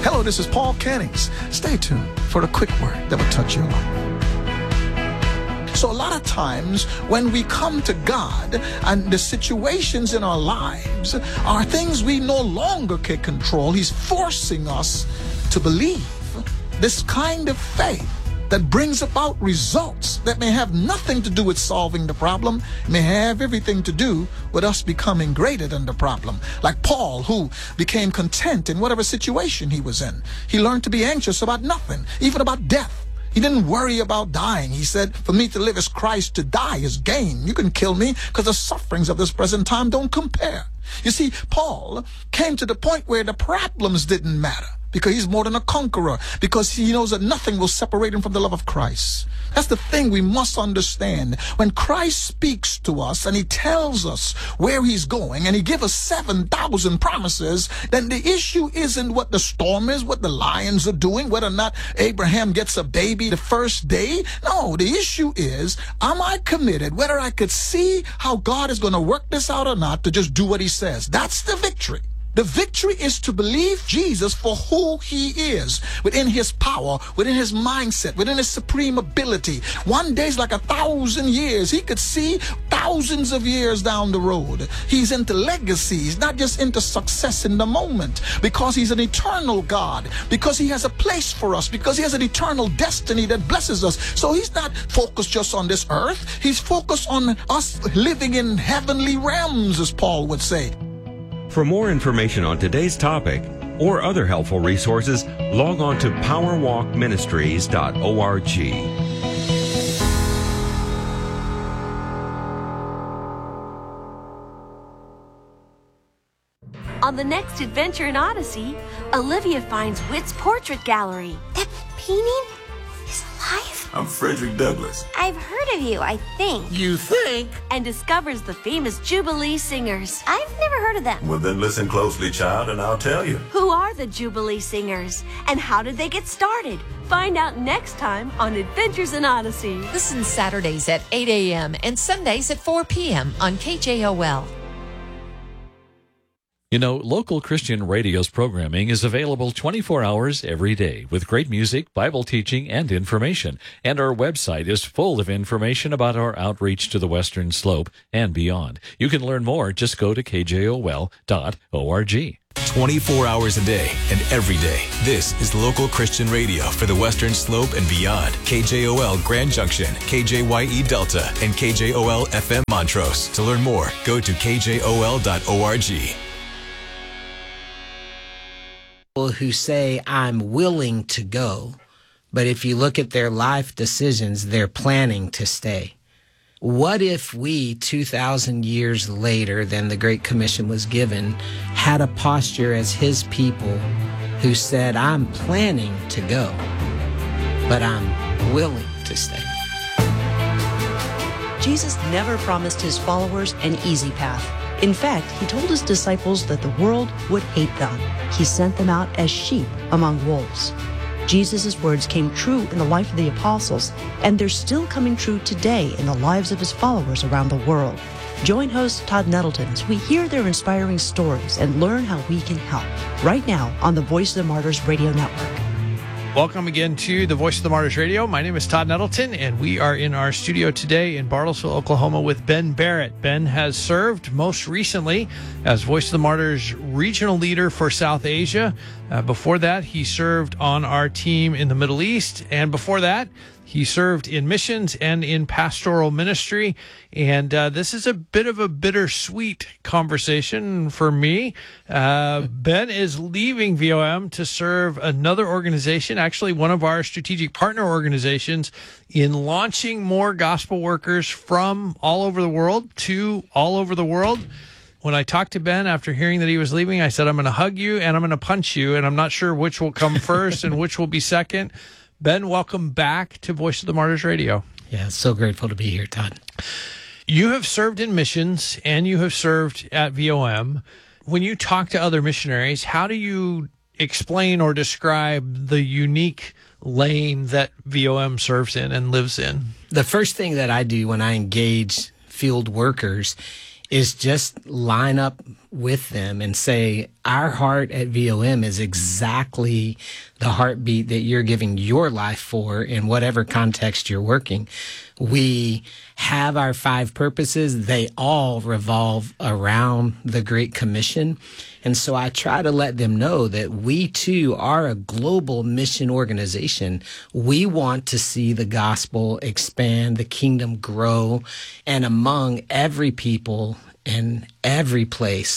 Hello, this is Paul Cannings. Stay tuned for the quick word that will touch your life. So a lot of times when we come to God and the situations in our lives are things we no longer can control, He's forcing us to believe this kind of faith that brings about results that may have nothing to do with solving the problem, may have everything to do with us becoming greater than the problem. Like Paul, who became content in whatever situation he was in. He learned to be anxious about nothing, even about death. He didn't worry about dying. He said, for me to live is Christ, to die is gain. You can kill me because the sufferings of this present time don't compare. You see, Paul came to the point where the problems didn't matter because he's more than a conqueror, because he knows that nothing will separate him from the love of Christ. That's the thing we must understand. When Christ speaks to us and he tells us where he's going and he gives us 7,000 promises, then the issue isn't what the storm is, what the lions are doing, whether or not Abraham gets a baby the first day. No, the issue is, am I committed, whether I could see how God is going to work this out or not, to just do what he says? That's the victory. The victory is to believe Jesus for who he is, within his power, within his mindset, within his supreme ability. One day is like 1,000 years. He could see thousands of years down the road. He's into legacy. He's not just into success in the moment, because he's an eternal God, because he has a place for us, because he has an eternal destiny that blesses us. So he's not focused just on this earth. He's focused on us living in heavenly realms, as Paul would say. For more information on today's topic or other helpful resources, log on to powerwalkministries.org. On the next adventure in Odyssey, Olivia finds Whit's portrait gallery. That painting is alive? I'm Frederick Douglass. I've heard of you, I think. You think? And discovers the famous Jubilee Singers. I've never heard of them. Well, then listen closely, child, and I'll tell you. Who are the Jubilee Singers? And how did they get started? Find out next time on Adventures in Odyssey. Listen Saturdays at 8 a.m. and Sundays at 4 p.m. on KJOL. You know, local Christian radio's programming is available 24 hours every day with great music, Bible teaching, and information. And our website is full of information about our outreach to the Western Slope and beyond. You can learn more. Just go to kjol.org. 24 hours a day and every day. This is local Christian radio for the Western Slope and beyond. KJOL Grand Junction, KJYE Delta, and KJOL FM Montrose. To learn more, go to kjol.org. Who say, I'm willing to go, but if you look at their life decisions, they're planning to stay. What if we, 2,000 years later than the Great Commission was given, had a posture as his people who said, I'm planning to go, but I'm willing to stay? Jesus never promised his followers an easy path. In fact, he told his disciples that the world would hate them. He sent them out as sheep among wolves. Jesus' words came true in the life of the apostles, and they're still coming true today in the lives of his followers around the world. Join host Todd Nettleton as we hear their inspiring stories and learn how we can help. Right now on the Voice of the Martyrs Radio Network. Welcome again to the Voice of the Martyrs Radio. My name is Todd Nettleton, and we are in our studio today in Bartlesville, Oklahoma with Ben Barrett. Ben has served most recently as Voice of the Martyrs regional leader for South Asia. Before that, he served on our team in the Middle East, and before that, he served in missions and in pastoral ministry. And this is a bit of a bittersweet conversation for me. Ben is leaving VOM to serve another organization, actually one of our strategic partner organizations, in launching more gospel workers from all over the world to all over the world. When I talked to Ben after hearing that he was leaving, I said, I'm going to hug you and I'm going to punch you, and I'm not sure which will come first and which will be second. Ben, welcome back to Voice of the Martyrs Radio. Yeah, so grateful to be here, Todd. You have served in missions and you have served at VOM. When you talk to other missionaries, how do you explain or describe the unique lane that VOM serves in and lives in? The first thing that I do when I engage field workers is just line up with them and say, our heart at VOM is exactly the heartbeat that you're giving your life for in whatever context you're working. We have our 5 purposes. They all revolve around the Great Commission. And so I try to let them know that we too are a global mission organization. We want to see the gospel expand, the kingdom grow, and among every people in every place.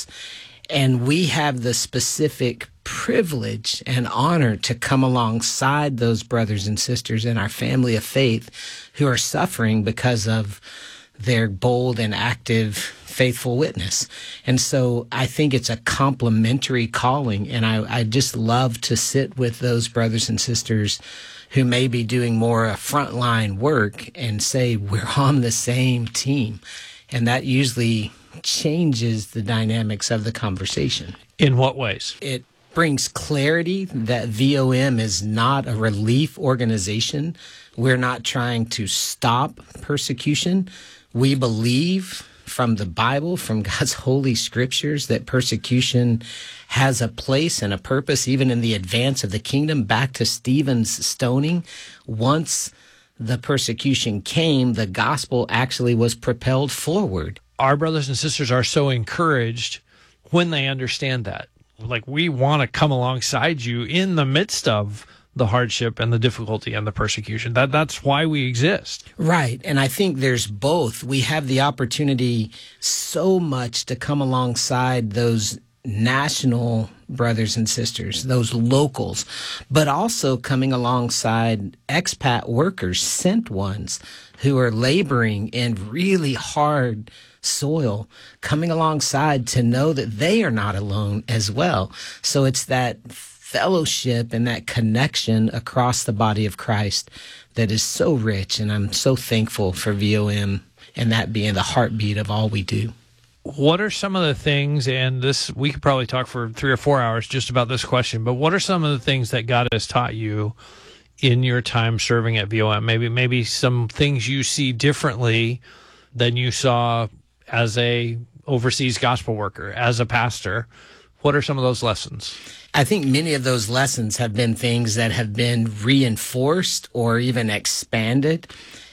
And we have the specific privilege and honor to come alongside those brothers and sisters in our family of faith who are suffering because of their bold and active, faithful witness. And so I think it's a complementary calling, and I just love to sit with those brothers and sisters who may be doing more frontline work and say, we're on the same team. And that usually changes the dynamics of the conversation. In what ways? It brings clarity that VOM is not a relief organization. We're not trying to stop persecution. We believe from the Bible, from God's holy scriptures, that persecution has a place and a purpose, even in the advance of the kingdom. Back to Stephen's stoning, once the persecution came, the gospel actually was propelled forward. Our brothers and sisters are so encouraged when they understand that. Like, we want to come alongside you in the midst of the hardship and the difficulty and the persecution. That's why we exist. Right. And I think there's both. We have the opportunity so much to come alongside those national brothers and sisters, those locals, but also coming alongside expat workers, sent ones who are laboring in really hard soil, coming alongside to know that they are not alone as well. So it's that fellowship and that connection across the body of Christ that is so rich. And I'm so thankful for VOM and that being the heartbeat of all we do. What are some of the things, and this, we could probably talk for 3 or 4 hours just about this question, but what are some of the things that God has taught you in your time serving at VOM? Maybe some things you see differently than you saw as a overseas gospel worker, as a pastor. What are some of those lessons? I think many of those lessons have been things that have been reinforced or even expanded.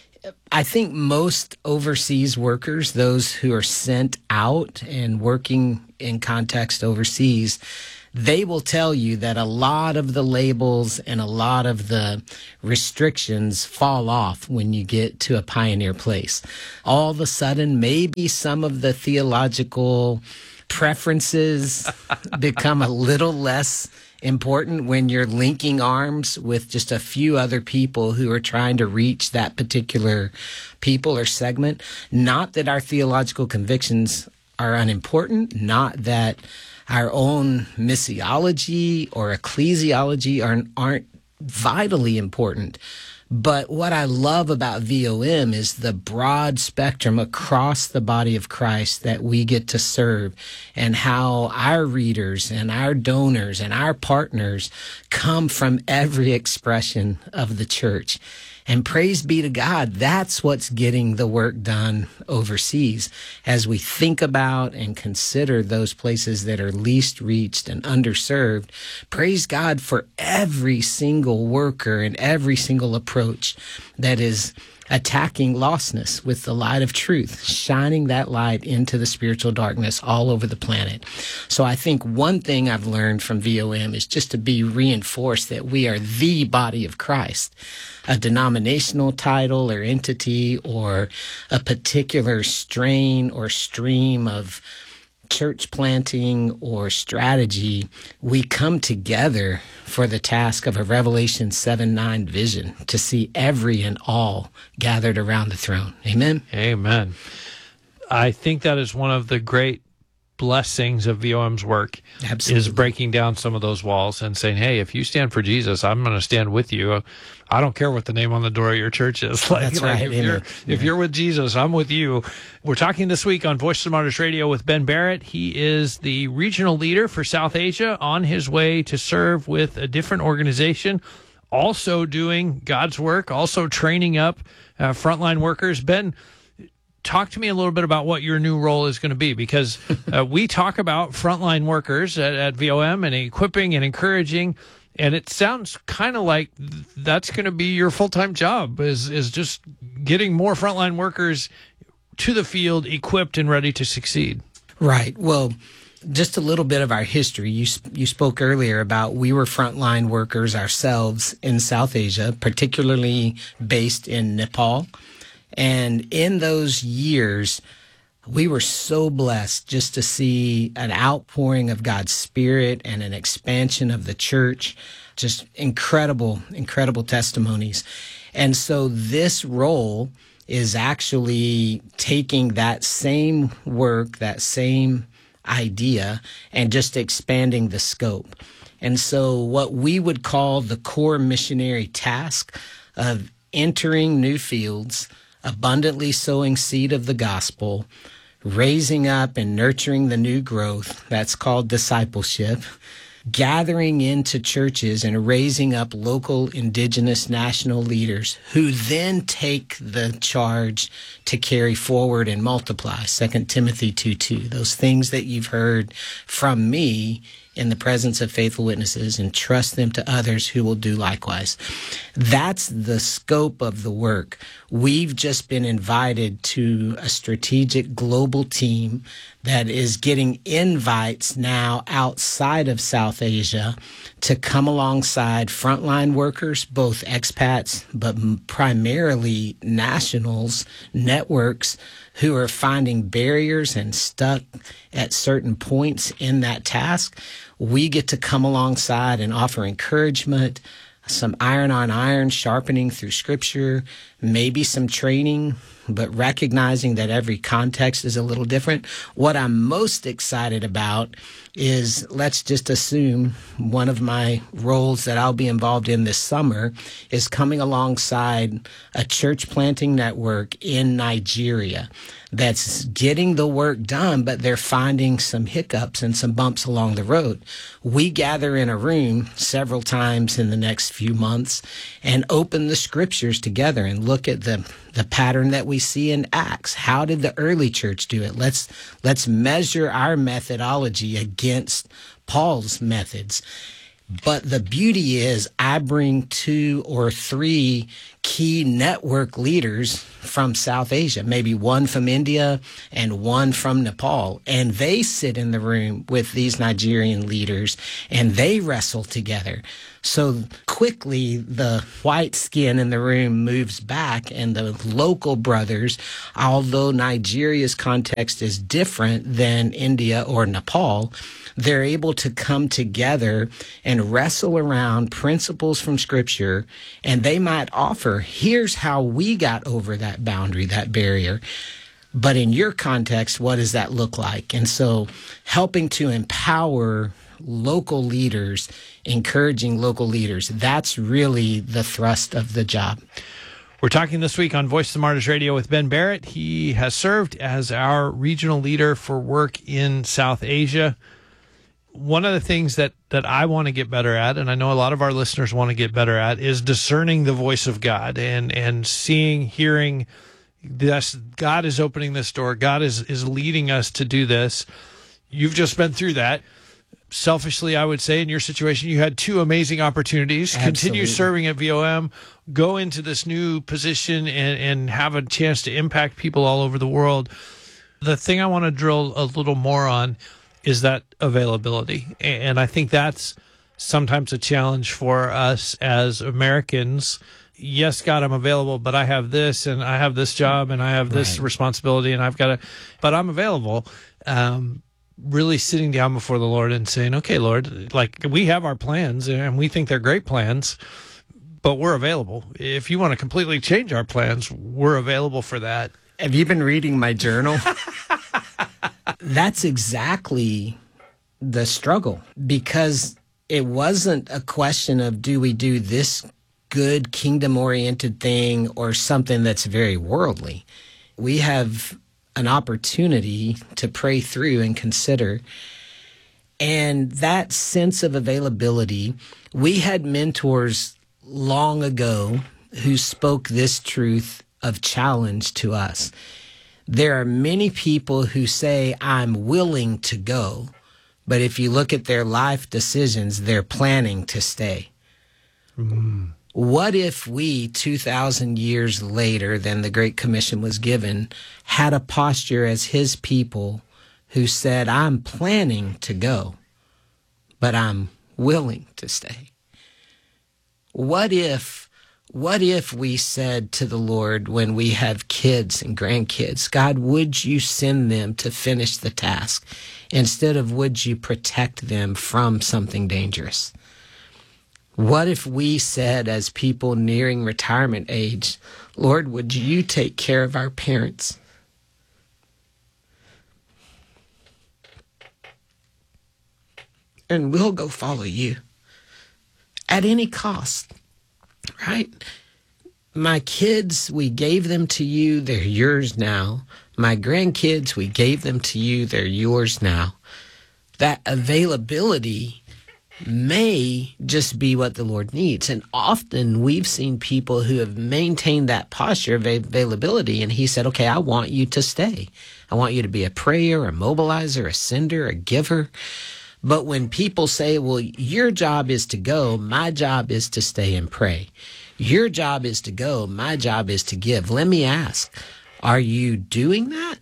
I think most overseas workers, those who are sent out and working in context overseas, they will tell you that a lot of the labels and a lot of the restrictions fall off when you get to a pioneer place. All of a sudden, maybe some of the theological preferences become a little less important when you're linking arms with just a few other people who are trying to reach that particular people or segment. Not that our theological convictions are unimportant, not that our own missiology or ecclesiology aren't vitally important. But what I love about VOM is the broad spectrum across the body of Christ that we get to serve, and how our readers and our donors and our partners come from every expression of the church. And praise be to God, that's what's getting the work done overseas. As we think about and consider those places that are least reached and underserved, praise God for every single worker and every single approach that is attacking lostness with the light of truth, shining that light into the spiritual darkness all over the planet. So I think one thing I've learned from VOM is just to be reinforced that we are the body of Christ. A denominational title or entity or a particular strain or stream of church planting or strategy, we come together for the task of a Revelation 7:9 vision to see every and all gathered around the throne. Amen? Amen. I think that is one of the great blessings of VOM's work. Absolutely. Is breaking down some of those walls and saying, hey, if you stand for Jesus, I'm going to stand with you. I don't care what the name on the door of your church is. That's right. If you're with Jesus, I'm with you. We're talking this week on Voice of the Martyrs Radio with Ben Barrett. He is the regional leader for South Asia, on his way to serve with a different organization, also doing God's work, also training up frontline workers. Ben, talk to me a little bit about what your new role is going to be, because we talk about frontline workers at VOM and equipping and encouraging, and it sounds kind of like that's going to be your full-time job, is just getting more frontline workers to the field, equipped and ready to succeed. Right. Well, just a little bit of our history. You spoke earlier about we were frontline workers ourselves in South Asia, particularly based in Nepal. And in those years, we were so blessed just to see an outpouring of God's Spirit and an expansion of the church. Just incredible, incredible testimonies. And so this role is actually taking that same work, that same idea, and just expanding the scope. And so what we would call the core missionary task of entering new fields, abundantly sowing seed of the gospel, raising up and nurturing the new growth, that's called discipleship, gathering into churches and raising up local indigenous national leaders who then take the charge to carry forward and multiply. 2 Timothy 2:2, those things that you've heard from me in the presence of faithful witnesses, and trust them to others who will do likewise. That's the scope of the work. We've just been invited to a strategic global team that is getting invites now outside of South Asia to come alongside frontline workers, both expats, but primarily nationals, networks who are finding barriers and stuck at certain points in that task. We get to come alongside and offer encouragement, some iron on iron, sharpening through Scripture, maybe some training, but recognizing that every context is a little different. What I'm most excited about is, let's just assume one of my roles that I'll be involved in this summer is coming alongside a church planting network in Nigeria that's getting the work done, but they're finding some hiccups and some bumps along the road. We gather in a room several times in the next few months and open the Scriptures together and look at the pattern that we see in Acts. How did the early church do it? Let's measure our methodology against Paul's methods. But the beauty is I bring 2 or 3 key network leaders from South Asia, maybe one from India and one from Nepal. And they sit in the room with these Nigerian leaders and they wrestle together. So quickly, the white skin in the room moves back, and the local brothers, although Nigeria's context is different than India or Nepal, they're able to come together and wrestle around principles from Scripture, and they might offer, here's how we got over that boundary, that barrier. But in your context, what does that look like? And so helping to empower local leaders, encouraging local leaders, that's really the thrust of the job. We're talking this week on Voice of the Martyrs Radio with Ben Barrett. He has served as our regional leader for work in South Asia. One of the things that I want to get better at, and I know a lot of our listeners want to get better at, is discerning the voice of God and seeing, hearing this. God is opening this door. God is leading us to do this. You've just been through that. Selfishly, I would say in your situation, you had 2 amazing opportunities. Absolutely. Continue serving at VOM, go into this new position and have a chance to impact people all over the world. The thing I want to drill a little more on is that availability. And I think that's sometimes a challenge for us as Americans. Yes, God, I'm available, but I have this and I have this job and I have this responsibility and I've got to, but I'm available. Really sitting down before the Lord and saying, okay, Lord, like we have our plans and we think they're great plans, but we're available. If you want to completely change our plans, we're available for that. Have you been reading my journal? That's exactly the struggle, because it wasn't a question of do we do this good kingdom-oriented thing or something that's very worldly. We have an opportunity to pray through and consider. And that sense of availability, we had mentors long ago who spoke this truth of challenge to us, There are many people who say, I'm willing to go, but if you look at their life decisions, they're planning to stay. What if we, 2,000 years later than the Great Commission was given, had a posture as his people who said, I'm planning to go, but I'm willing to stay? What if we said to the Lord when we have kids and grandkids, God, would you send them to finish the task instead of would you protect them from something dangerous? What if we said as people nearing retirement age, Lord, would you take care of our parents? And we'll go follow you at any cost, right? My kids, we gave them to you. They're yours now. My grandkids, we gave them to you. They're yours now. That availability may just be what the Lord needs. And often we've seen people who have maintained that posture of availability, and he said, okay, I want you to stay. I want you to be a prayer, a mobilizer, a sender, a giver. But when people say, well, your job is to go, my job is to stay and pray. Your job is to go, my job is to give. Let me ask, are you doing that?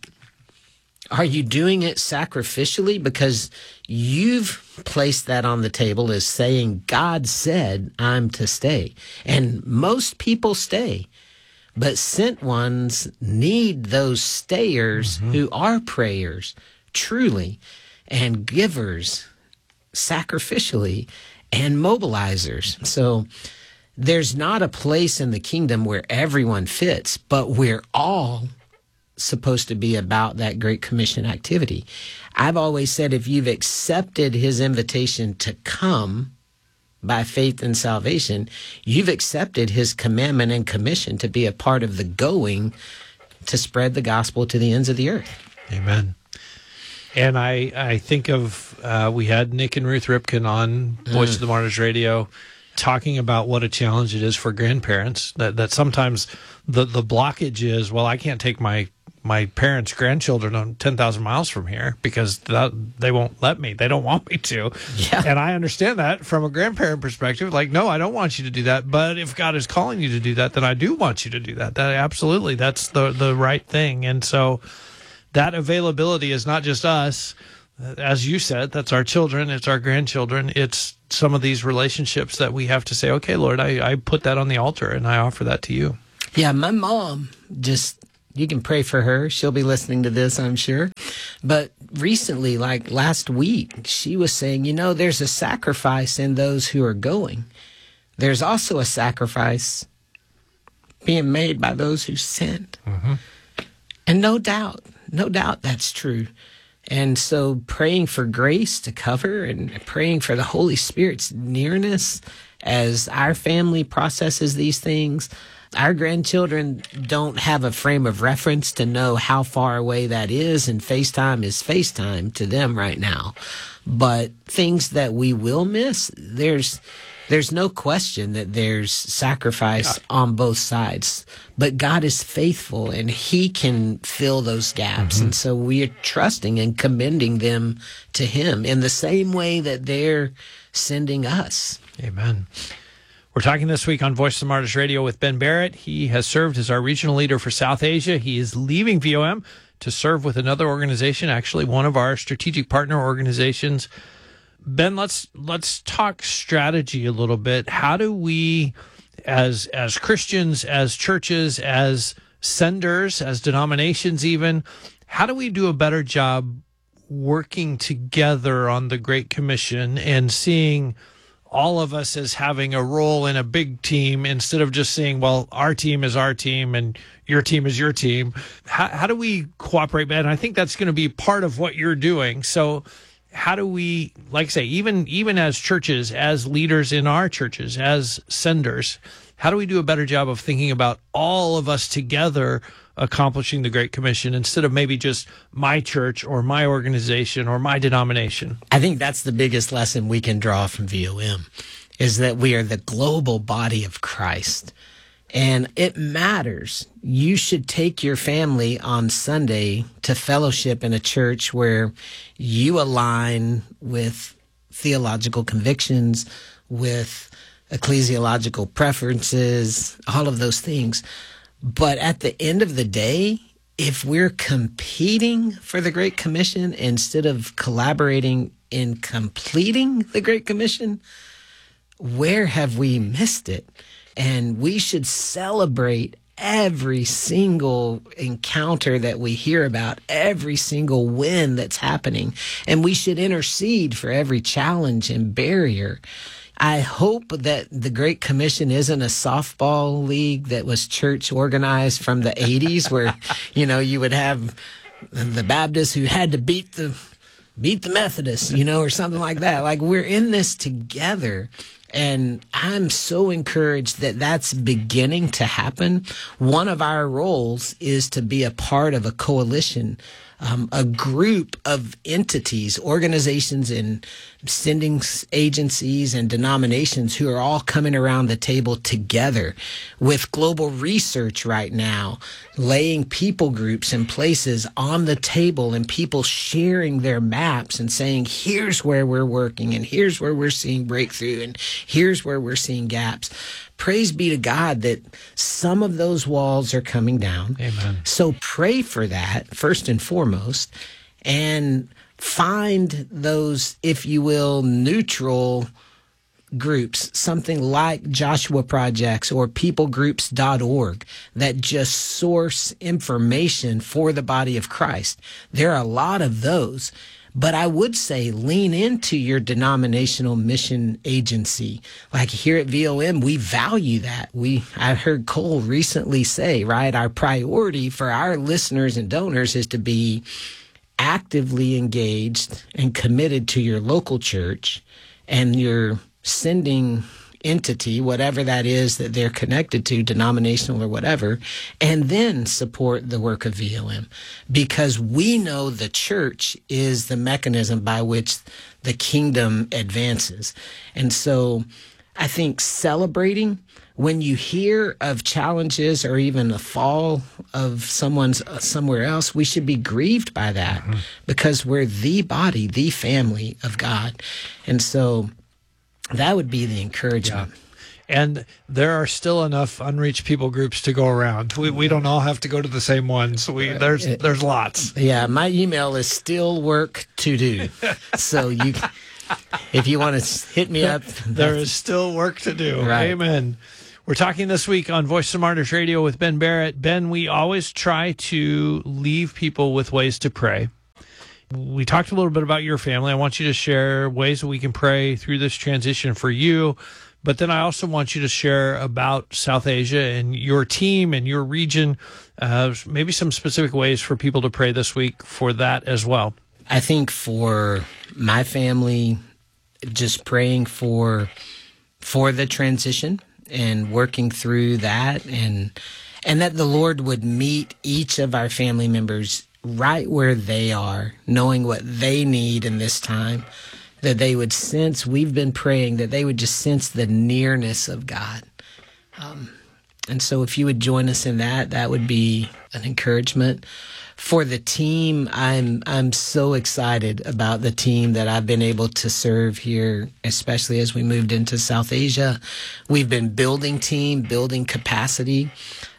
Are you doing it sacrificially? Because you've placed that on the table as saying, God said, I'm to stay. And most people stay. But sent ones need those stayers who are prayers, truly, and givers, sacrificially, and mobilizers. So there's not a place in the kingdom where everyone fits, but we're all supposed to be about that Great Commission activity. I've always said if you've accepted his invitation to come by faith and salvation, you've accepted his commandment and commission to be a part of the going to spread the gospel to the ends of the earth. Amen. And I think of, we had Nick and Ruth Ripken on Voice of the Martyrs Radio talking about what a challenge it is for grandparents, that sometimes the blockage is, well, I can't take my parents' grandchildren on 10,000 miles from here because they won't let me. They don't want me to. Yeah. And I understand that from a grandparent perspective. Like, no, I don't want you to do that. But if God is calling you to do that, then I do want you to do that. That absolutely, that's the right thing. And so that availability is not just us. As you said, that's our children. It's our grandchildren. It's some of these relationships that we have to say, okay, Lord, I put that on the altar and I offer that to you. Yeah, my mom you can pray for her. She'll be listening to this, I'm sure. But recently, like last week, she was saying, there's a sacrifice in those who are going. There's also a sacrifice being made by those who sent. And no doubt that's true. And so praying for grace to cover and praying for the Holy Spirit's nearness as our family processes these things. Our grandchildren don't have a frame of reference to know how far away that is, and FaceTime is FaceTime to them right now. But things that we will miss, there's no question that there's sacrifice on both sides. But God is faithful, and he can fill those gaps. And so we are trusting and commending them to him in the same way that they're sending us. Amen. We're talking this week on Voice of the Martyrs Radio with Ben Barrett. He has served as our regional leader for South Asia. He is leaving VOM to serve with another organization, actually one of our strategic partner organizations. Ben, let's talk strategy a little bit. How do we, as Christians, as churches, as senders, as denominations even, how do we do a better job working together on the Great Commission and seeing all of us as having a role in a big team instead of just saying, well, our team is our team and your team is your team? How do we cooperate? And I think that's going to be part of what you're doing. So how do we, like I say, even as churches, as leaders in our churches, as senders, how do we do a better job of thinking about all of us together accomplishing the Great Commission instead of maybe just my church or my organization or my denomination? I think that's the biggest lesson we can draw from VOM, is that we are the global body of Christ. And it matters. You should take your family on Sunday to fellowship in a church where you align with theological convictions, with ecclesiological preferences, all of those things. But at the end of the day, if we're competing for the Great Commission instead of collaborating in completing the Great Commission, where have we missed it? And we should celebrate every single encounter that we hear about, every single win that's happening. And we should intercede for every challenge and barrier. I hope that the Great Commission isn't a softball league that was church organized from the 80s where, you would have the Baptists who had to beat the Methodists, or something like that. Like, we're in this together. And I'm so encouraged that that's beginning to happen. One of our roles is to be a part of a coalition, a group of entities, organizations, and sending agencies and denominations who are all coming around the table together with global research right now, laying people groups and places on the table and people sharing their maps and saying, here's where we're working and here's where we're seeing breakthrough and here's where we're seeing gaps. Praise be to God that some of those walls are coming down. Amen. So pray for that first and foremost, and find those, if you will, neutral groups, something like Joshua Projects or peoplegroups.org that just source information for the body of Christ. There are a lot of those. But I would say lean into your denominational mission agency. Like here at VOM, we value that. I heard Cole recently say, right, our priority for our listeners and donors is to be actively engaged and committed to your local church and your sending entity, whatever that is that they're connected to, denominational or whatever, and then support the work of VOM. Because we know the church is the mechanism by which the kingdom advances. And so I think celebrating when you hear of challenges or even the fall of someone's somewhere else, we should be grieved by that because we're the body, the family of God. And so that would be the encouragement. Yeah. And there are still enough unreached people groups to go around. We don't all have to go to the same ones. There's lots. Yeah, my email is still work to do. So if you want to hit me up, there is still work to do. Right. Amen. We're talking this week on Voice of the Martyrs Radio with Ben Barrett. Ben, we always try to leave people with ways to pray. We talked a little bit about your family. I want you to share ways that we can pray through this transition for you. But then I also want you to share about South Asia and your team and your region, maybe some specific ways for people to pray this week for that as well. I think for my family, just praying for the transition and working through that, and that the Lord would meet each of our family members right where they are, knowing what they need in this time, that they would sense, we've been praying, that they would just sense the nearness of God. And so if you would join us in that, that would be an encouragement. For the team, I'm so excited about the team that I've been able to serve here, especially as we moved into South Asia. We've been building team, building capacity,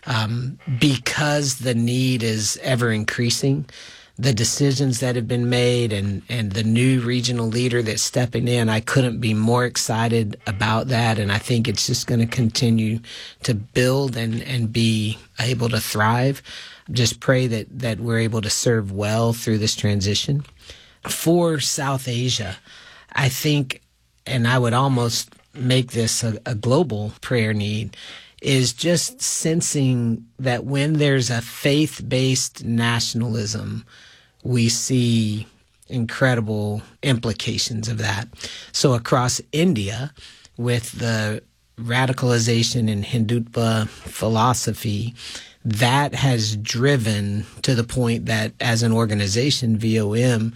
because the need is ever increasing. The decisions that have been made and the new regional leader that's stepping in, I couldn't be more excited about that. And I think it's just going to continue to build and be able to thrive. Just pray that we're able to serve well through this transition. For South Asia, I think, and I would almost make this a global prayer need, is just sensing that when there's a faith-based nationalism, we see incredible implications of that. So across India, with the radicalization in Hindutva philosophy, that has driven to the point that as an organization, VOM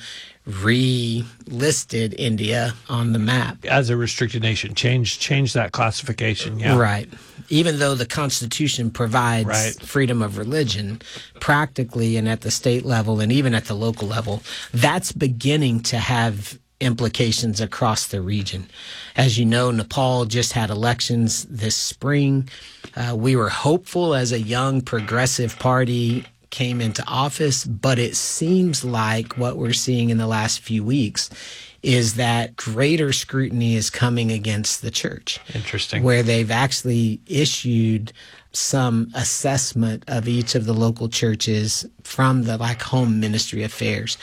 relisted India on the map. As a restricted nation, change that classification. Yeah. Right. Even though the Constitution provides freedom of religion, practically and at the state level and even at the local level, that's beginning to have implications across the region. As you know, Nepal just had elections this spring. We were hopeful as a young progressive party came into office, but it seems like what we're seeing in the last few weeks is that greater scrutiny is coming against the church. Interesting. Where they've actually issued some assessment of each of the local churches from the Home Ministry Affairs.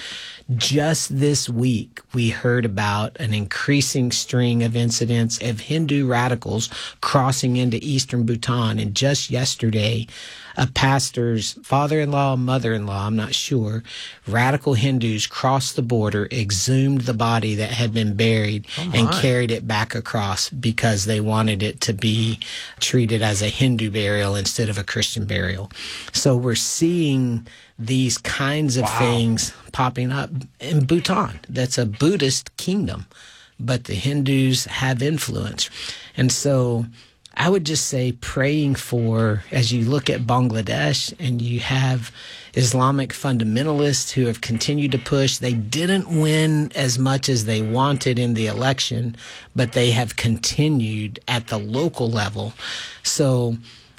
Just this week, we heard about an increasing string of incidents of Hindu radicals crossing into eastern Bhutan. And just yesterday, a pastor's father-in-law, mother-in-law, I'm not sure, radical Hindus crossed the border, exhumed the body that had been buried, and carried it back across because they wanted it to be treated as a Hindu burial instead of a Christian burial. So we're seeing these kinds of things popping up in Bhutan. That's a Buddhist kingdom, but the Hindus have influence. And so I would just say praying for, as you look at Bangladesh and you have Islamic fundamentalists who have continued to push. They didn't win as much as they wanted in the election, but they have continued at the local level. So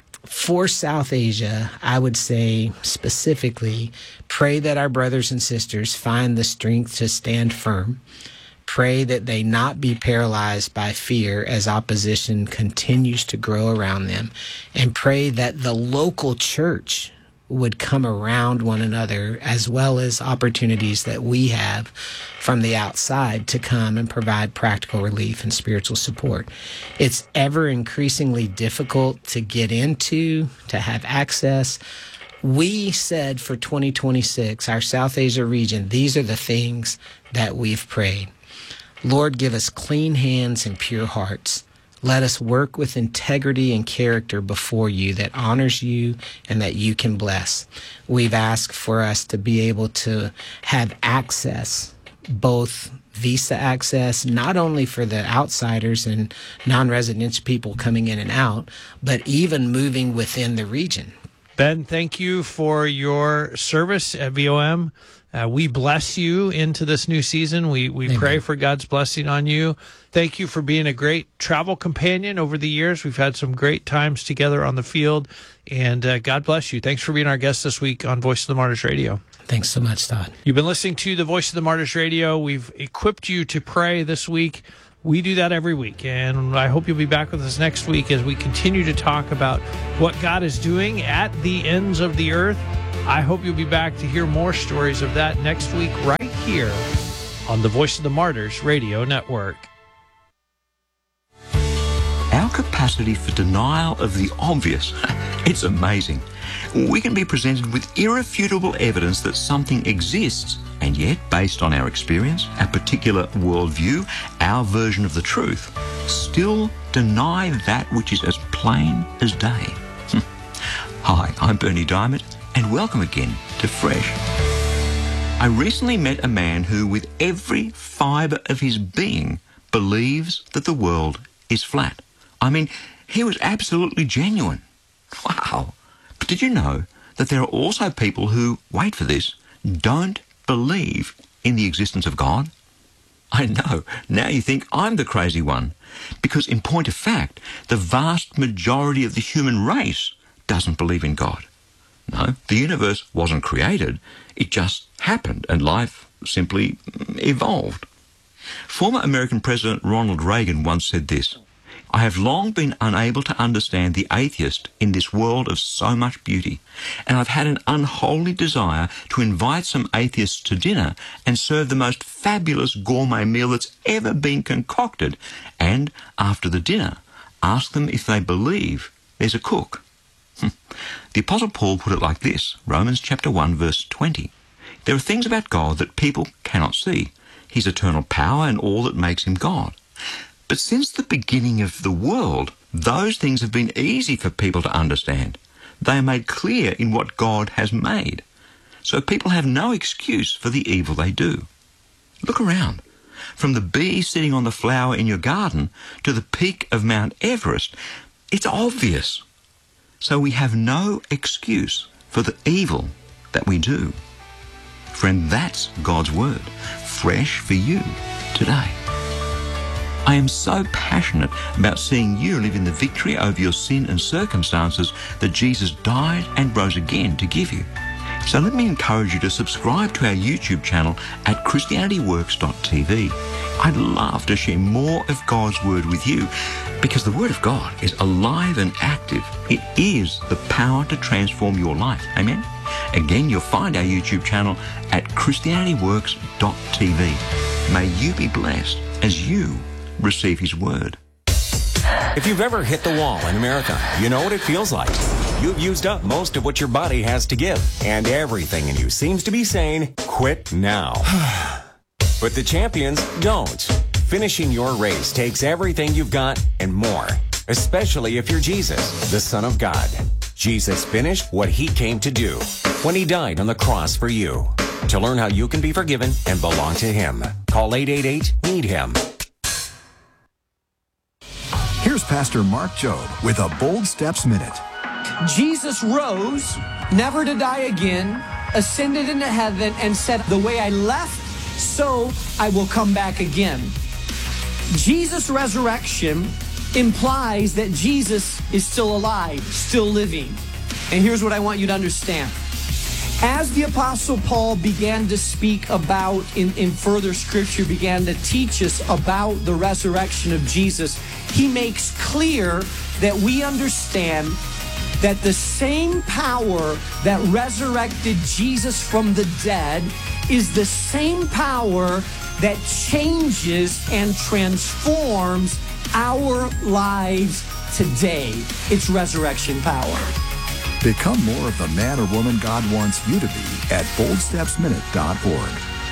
for South Asia, I would say specifically, pray that our brothers and sisters find the strength to stand firm. Pray that they not be paralyzed by fear as opposition continues to grow around them. And pray that the local church would come around one another, as well as opportunities that we have from the outside to come and provide practical relief and spiritual support. It's ever increasingly difficult to get into, to have access. We said for 2026, our South Asia region, these are the things that we've prayed. Lord, give us clean hands and pure hearts. Let us work with integrity and character before you that honors you and that you can bless. We've asked for us to be able to have access, both visa access, not only for the outsiders and non-resident people coming in and out, but even moving within the region. Ben, thank you for your service at VOM. We bless you into this new season. We pray for God's blessing on you. Thank you for being a great travel companion over the years. We've had some great times together on the field, and God bless you. Thanks for being our guest this week on Voice of the Martyrs Radio. Thanks so much, Todd. You've been listening to the Voice of the Martyrs Radio. We've equipped you to pray this week. We do that every week, and I hope you'll be back with us next week as we continue to talk about what God is doing at the ends of the earth. I hope you'll be back to hear more stories of that next week right here on the Voice of the Martyrs Radio Network. Our capacity for denial of the obvious, it's amazing. We can be presented with irrefutable evidence that something exists, and yet, based on our experience, our particular worldview, our version of the truth, still deny that which is as plain as day. Hi, I'm Bernie Diamond, and welcome again to Fresh. I recently met a man who, with every fibre of his being, believes that the world is flat. I mean, he was absolutely genuine. Wow. But did you know that there are also people who, wait for this, don't believe in the existence of God? I know, now you think I'm the crazy one. Because in point of fact, the vast majority of the human race doesn't believe in God. No, the universe wasn't created. It just happened, and life simply evolved. Former American President Ronald Reagan once said this: I have long been unable to understand the atheist in this world of so much beauty, and I've had an unholy desire to invite some atheists to dinner and serve the most fabulous gourmet meal that's ever been concocted, and after the dinner, ask them if they believe there's a cook. The Apostle Paul put it like this, Romans chapter 1, verse 20. There are things about God that people cannot see, his eternal power and all that makes him God. But since the beginning of the world, those things have been easy for people to understand. They are made clear in what God has made. So people have no excuse for the evil they do. Look around. From the bee sitting on the flower in your garden to the peak of Mount Everest, It's obvious. So we have no excuse for the evil that we do. Friend, that's God's Word, fresh for you today. I am so passionate about seeing you live in the victory over your sin and circumstances that Jesus died and rose again to give you. So let me encourage you to subscribe to our YouTube channel at ChristianityWorks.tv. I'd love to share more of God's Word with you because the Word of God is alive and active. It is the power to transform your life. Amen? Again, you'll find our YouTube channel at ChristianityWorks.tv. May you be blessed as you receive His Word. If you've ever hit the wall in America, you know what it feels like. You've used up most of what your body has to give, and everything in you seems to be saying, quit now. But the champions don't. Finishing your race takes everything you've got and more, especially if you're Jesus, the Son of God. Jesus finished what He came to do when He died on the cross for you. To learn how you can be forgiven and belong to Him, call 888-NEED-HIM. Here's Pastor Mark Jobe with a Bold Steps Minute. Jesus rose, never to die again, ascended into heaven, and said, the way I left, so I will come back again. Jesus' resurrection implies that Jesus is still alive, still living. And here's what I want you to understand. As the Apostle Paul began to speak about, in further scripture, began to teach us about the resurrection of Jesus, he makes clear that we understand that the same power that resurrected Jesus from the dead is the same power that changes and transforms our lives today. It's resurrection power. Become more of the man or woman God wants you to be at boldstepsminute.org.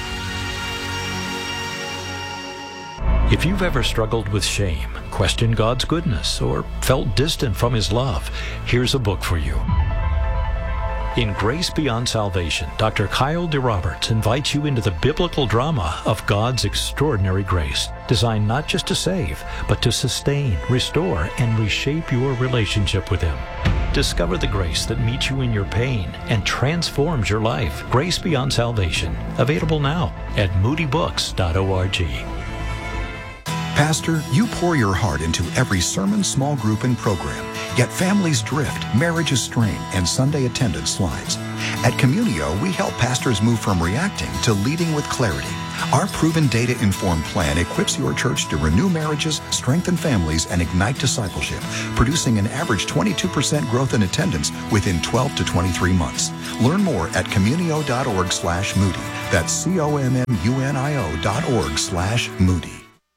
If you've ever struggled with shame, questioned God's goodness, or felt distant from His love, here's a book for you. In Grace Beyond Salvation, Dr. Kyle DeRoberts invites you into the biblical drama of God's extraordinary grace, designed not just to save, but to sustain, restore, and reshape your relationship with Him. Discover the grace that meets you in your pain and transforms your life. Grace Beyond Salvation, available now at moodybooks.org. Pastor, you pour your heart into every sermon, small group, and program. Yet families drift, marriages strain, and Sunday attendance slides. At Communio, we help pastors move from reacting to leading with clarity. Our proven data-informed plan equips your church to renew marriages, strengthen families, and ignite discipleship, producing an average 22% growth in attendance within 12 to 23 months. Learn more at communio.org/Moody. That's COMMUNIO.org/Moody.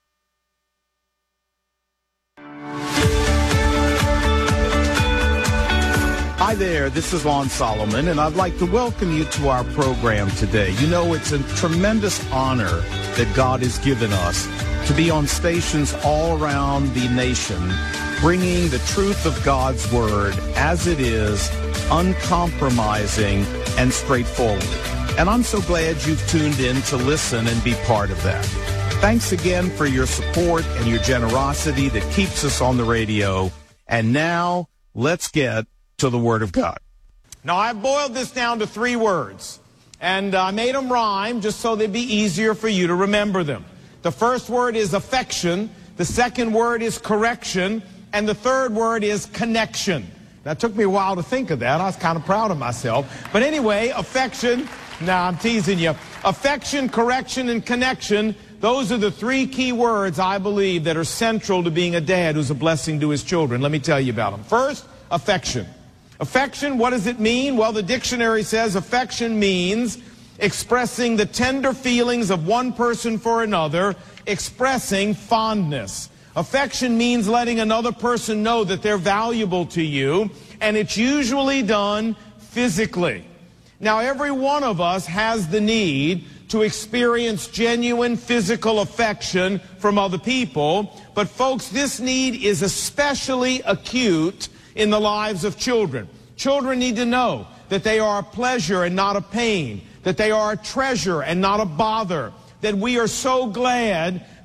Hi there, this is Lon Solomon, and I'd like to welcome you to our program today. You know, it's a tremendous honor that God has given us to be on stations all around the nation, bringing the truth of God's Word as it is, uncompromising and straightforward. And I'm so glad you've tuned in to listen and be part of that. Thanks again for your support and your generosity that keeps us on the radio. And now, let's get to the Word of God. Now, I've boiled this down to 3 words, and I made them rhyme just so they'd be easier for you to remember them. The first word is affection, the second word is correction, and the third word is connection. That took me a while to think of that. I was kind of proud of myself. But anyway, affection, I'm teasing you. Affection, correction, and connection, those are the 3 key words, I believe, that are central to being a dad who's a blessing to his children. Let me tell you about them. First, affection. Affection, what does it mean? Well, the dictionary says affection means expressing the tender feelings of one person for another, expressing fondness. Affection means letting another person know that they're valuable to you, and it's usually done physically. Now, every one of us has the need to experience genuine physical affection from other people, but folks, this need is especially acute in the lives of children. Children need to know that they are a pleasure and not a pain, that they are a treasure and not a bother, that we are so glad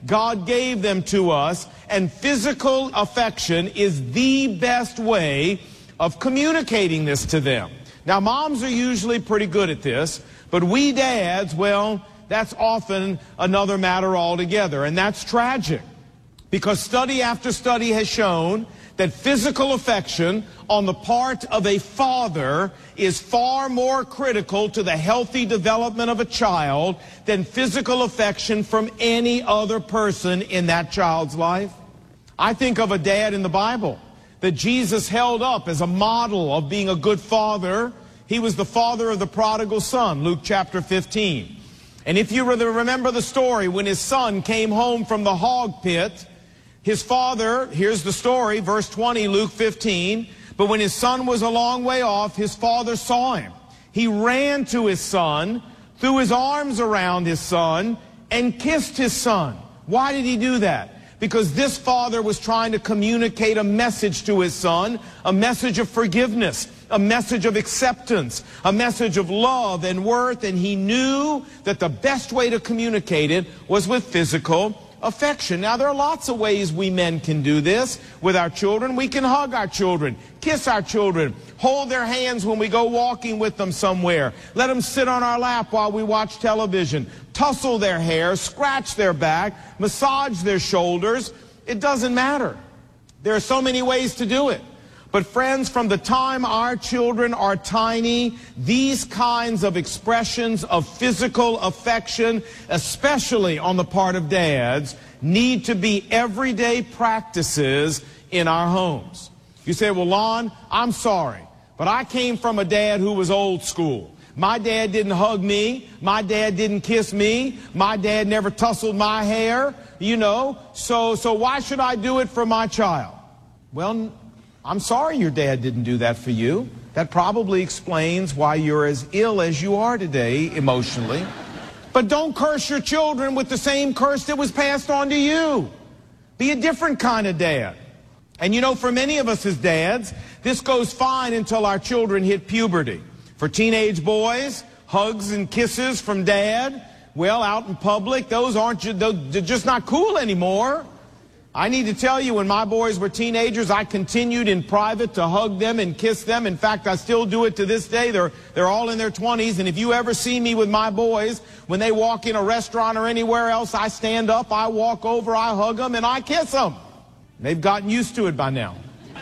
God gave them to us, and physical affection is the best way of communicating this to them. Now, moms are usually pretty good at this, but we dads, well, that's often another matter altogether, and that's tragic, because study after study has shown that physical affection on the part of a father is far more critical to the healthy development of a child than physical affection from any other person in that child's life. I think of a dad in the Bible that Jesus held up as a model of being a good father. He was the father of the prodigal son, Luke chapter 15. And if you remember the story, when his son came home from the hog pit, his father, here's the story, verse 20, Luke 15, but when his son was a long way off, his father saw him. He ran to his son, threw his arms around his son, and kissed his son. Why did he do that? Because this father was trying to communicate a message to his son, a message of forgiveness, a message of acceptance, a message of love and worth, and he knew that the best way to communicate it was with physical affection. Now, there are lots of ways we men can do this with our children. We can hug our children, kiss our children, hold their hands when we go walking with them somewhere, let them sit on our lap while we watch television, tussle their hair, scratch their back, massage their shoulders. It doesn't matter. There are so many ways to do it. But friends, from the time our children are tiny, these kinds of expressions of physical affection, especially on the part of dads, need to be everyday practices in our homes. You say, well, Lon, I'm sorry, but I came from a dad who was old school. My dad didn't hug me. My dad didn't kiss me. My dad never tussled my hair, you know. So why should I do it for my child? Well, I'm sorry your dad didn't do that for you. That probably explains why you're as ill as you are today emotionally. But don't curse your children with the same curse that was passed on to you. Be a different kind of dad. And you know, for many of us as dads, this goes fine until our children hit puberty. For teenage boys, hugs and kisses from dad, well, out in public, they're just not cool anymore. I need to tell you, when my boys were teenagers, I continued in private to hug them and kiss them. In fact, I still do it to this day. They're all in their 20s, and if you ever see me with my boys, when they walk in a restaurant or anywhere else, I stand up, I walk over, I hug them, and I kiss them. They've gotten used to it by now.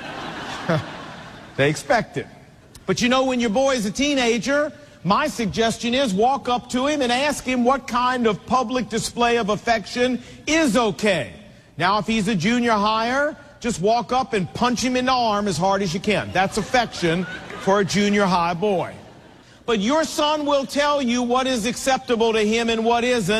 They expect it. But you know, when your boy is a teenager, my suggestion is walk up to him and ask him what kind of public display of affection is okay. Now, if he's a junior higher, just walk up and punch him in the arm as hard as you can. That's affection for a junior high boy. But your son will tell you what is acceptable to him and what isn't.